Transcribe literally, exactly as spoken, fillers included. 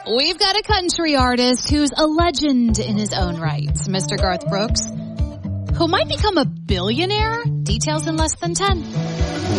We've got a country artist who's a legend in his own right, Mister Garth Brooks, who might become a billionaire. Details in less than ten.